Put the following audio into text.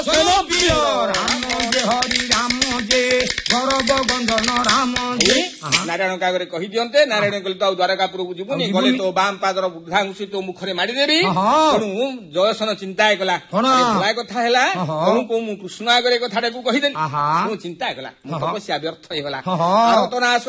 ହରି ରାମ ଯେ ଗରବ ଗନ୍ଧନ ରାମ ଯେ ନାରାୟଣ କାଗରେ କହିଦିଅନ୍ତେ। ନାରାୟଣ କହିଲେ ତ ଆଉ ଦ୍ୱାରକାପୁରକୁ ଯିବୁନି, ଗଲେ ତୋ ବାମ ପାଦର ବୁଢା ଘୁଷି ତୋ ମୁଖରେ ମାଡ଼ିଦେବି। ତେଣୁ ଜୟସନ ଚିନ୍ତା କଲା, ଭଲା କଥା ହେଲା, ମୁଁ କୃଷ୍ଣ ଆଗରେ କଥାଟାକୁ କହିଦେଲି। ମୁଁ ଚିନ୍ତା କଲା, ମୁଁ ତପସ୍ୟା ବ୍ୟର୍ଥ ହେଇଗଲା।